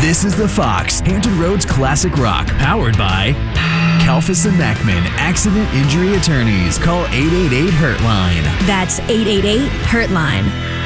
This is The Fox, Hampton Roads Classic Rock, powered by Kalfas and Mackman, Accident Injury Attorneys. Call 888-HURT-LINE. That's 888-HURT-LINE.